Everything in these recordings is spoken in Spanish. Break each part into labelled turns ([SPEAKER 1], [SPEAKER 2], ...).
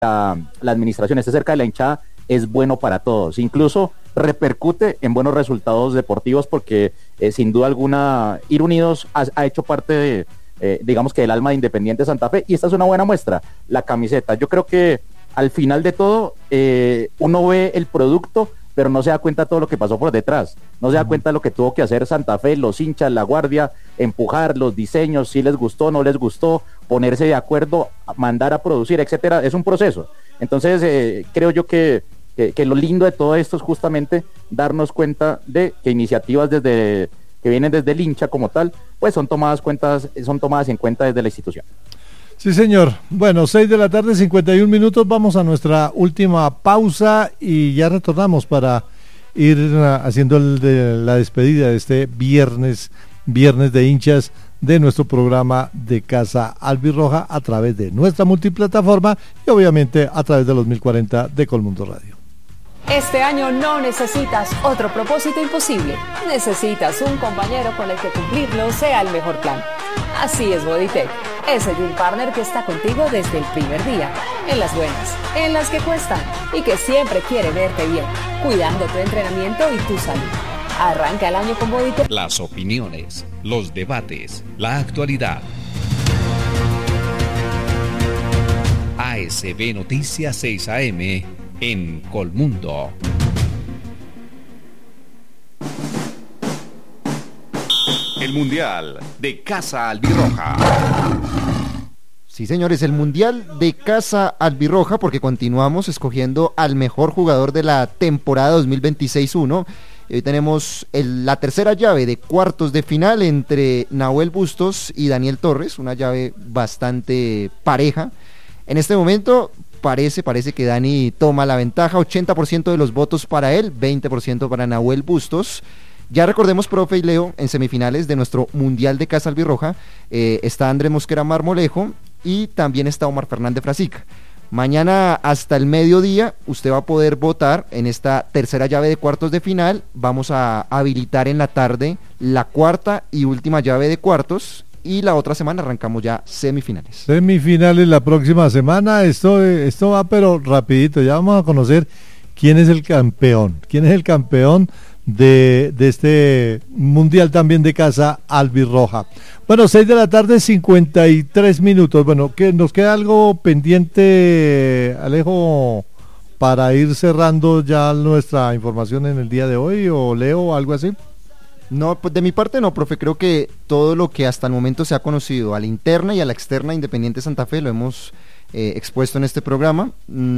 [SPEAKER 1] la administración, esté cerca de la hinchada, es bueno para todos. Incluso repercute en buenos resultados deportivos porque sin duda alguna Ir Unidos ha hecho parte de, digamos que del alma de Independiente Santa Fe, y esta es una buena muestra, la camiseta. Yo creo que al final de todo uno ve el producto, pero no se da cuenta de todo lo que pasó por detrás, no se da cuenta de lo que tuvo que hacer Santa Fe, los hinchas, la guardia, empujar los diseños, si les gustó, no les gustó, ponerse de acuerdo, mandar a producir, etcétera. Es un proceso. Entonces creo yo que lo lindo de todo esto es justamente darnos cuenta de que iniciativas que vienen desde el hincha como tal, pues son tomadas en cuenta desde la institución.
[SPEAKER 2] Sí, señor. Bueno, 6:51 p.m, vamos a nuestra última pausa y ya retornamos para ir haciendo la despedida de este viernes de hinchas de nuestro programa de Casa Albirroja a través de nuestra multiplataforma y obviamente a través de los 1040 de Colmundo Radio.
[SPEAKER 3] Este año no necesitas otro propósito imposible. Necesitas un compañero con el que cumplirlo sea el mejor plan. Así es Bodytech, ese Gym Partner que está contigo desde el primer día, en las buenas, en las que cuestan y que siempre quiere verte bien, cuidando tu entrenamiento y tu salud. Arranca el año con Bodytech.
[SPEAKER 4] Las opiniones, los debates, la actualidad. ASB Noticias 6 AM en Colmundo. El Mundial de Casa Albirroja.
[SPEAKER 5] Sí, señores, el Mundial de Casa Albirroja, porque continuamos escogiendo al mejor jugador de la temporada 2026-1. Hoy tenemos la tercera llave de cuartos de final entre Nahuel Bustos y Daniel Torres, una llave bastante pareja. En este momento parece que Dani toma la ventaja, 80% de los votos para él, 20% para Nahuel Bustos. Ya recordemos, profe y Leo, en semifinales de nuestro Mundial de Casa Albirroja está Andrés Mosquera Marmolejo y también está Omar Fernández Frasica. Mañana hasta el mediodía usted va a poder votar en esta tercera llave de cuartos de final. Vamos a habilitar en la tarde la cuarta y última llave de cuartos y la otra semana arrancamos ya semifinales. Semifinales
[SPEAKER 2] la próxima semana, esto va pero rapidito, ya vamos a conocer quién es el campeón de este Mundial también de Casa Albirroja. Bueno, 6:53 p.m. Bueno, que nos queda algo pendiente, Alejo, para ir cerrando ya nuestra información en el día de hoy, o Leo, o algo así.
[SPEAKER 5] No, pues de mi parte no, profe, creo que todo lo que hasta el momento se ha conocido a la interna y a la externa de Independiente Santa Fe lo hemos expuesto en este programa.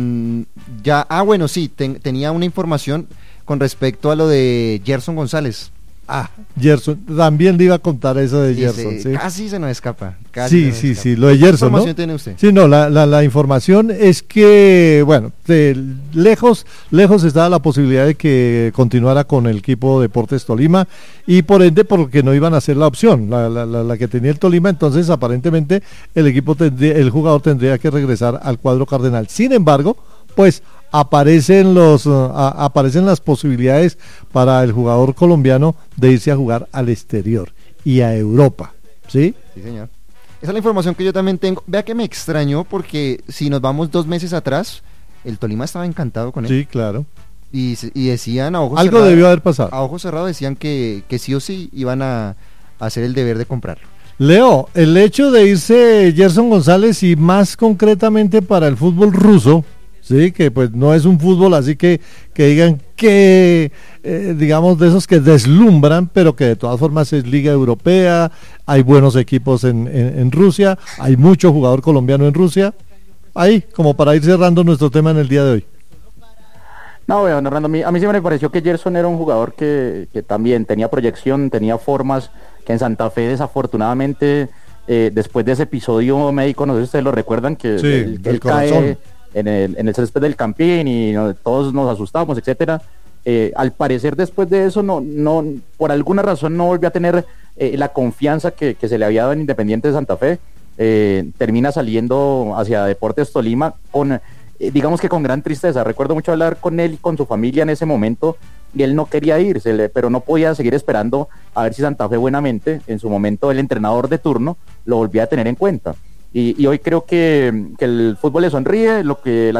[SPEAKER 5] Bueno, sí, tenía una información con respecto a lo de Gerson González.
[SPEAKER 2] Gerson, también le iba a contar eso de Gerson, ¿sí?
[SPEAKER 5] Casi se nos escapa.
[SPEAKER 2] Sí, lo de Gerson, ¿no?
[SPEAKER 5] ¿Qué información tiene usted?
[SPEAKER 2] Sí, no, la información es que, bueno, lejos estaba la posibilidad de que continuara con el equipo Deportes Tolima y por ende porque no iban a ser la opción, la que tenía el Tolima, entonces aparentemente el jugador tendría que regresar al cuadro cardenal. Sin embargo, pues aparecen las posibilidades para el jugador colombiano de irse a jugar al exterior y a Europa, ¿sí?
[SPEAKER 5] Sí, señor. Esa es la información que yo también tengo. Vea que me extrañó porque si nos vamos 2 meses atrás, el Tolima estaba encantado con él.
[SPEAKER 2] Sí, claro.
[SPEAKER 5] Y decían a ojos
[SPEAKER 2] cerrados. Algo debió haber pasado.
[SPEAKER 5] A ojos cerrados decían que sí o sí iban a hacer el deber de comprarlo.
[SPEAKER 2] Leo, el hecho de irse Gerson González y más concretamente para el fútbol ruso, sí, que pues no es un fútbol así que digan que digamos de esos que deslumbran, pero que de todas formas es liga europea, hay buenos equipos en Rusia, hay mucho jugador colombiano en Rusia, ahí como para ir cerrando nuestro tema en el día de hoy.
[SPEAKER 1] No, bueno, Hernando, a mí siempre me pareció que Gerson era un jugador que también tenía proyección, tenía formas, que en Santa Fe desafortunadamente después de ese episodio médico, no sé si ustedes lo recuerdan, que
[SPEAKER 2] sí,
[SPEAKER 1] él cae en el césped del Campín y todos nos asustamos, etcétera. Al parecer después de eso no por alguna razón no volvió a tener la confianza que se le había dado en Independiente de Santa Fe. Termina saliendo hacia Deportes Tolima con digamos que con gran tristeza. Recuerdo mucho hablar con él y con su familia en ese momento y él no quería irse, pero no podía seguir esperando a ver si Santa Fe buenamente, en su momento el entrenador de turno, lo volvía a tener en cuenta. Y hoy creo que el fútbol le sonríe, lo que la